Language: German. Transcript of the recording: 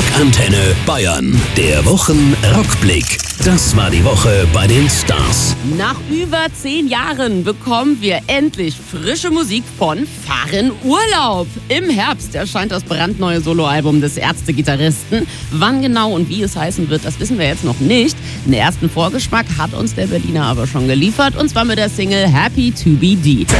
Rockantenne Bayern. Der Wochenrückblick. Das war die Woche bei den Stars. Nach über 10 Jahren bekommen wir endlich frische Musik von Farin Urlaub. Im Herbst erscheint das brandneue Soloalbum des Ärzte-Gitarristen. Wann genau und wie es heißen wird, das wissen wir jetzt noch nicht. Den ersten Vorgeschmack hat uns der Berliner aber schon geliefert, und zwar mit der Single Happy to be D.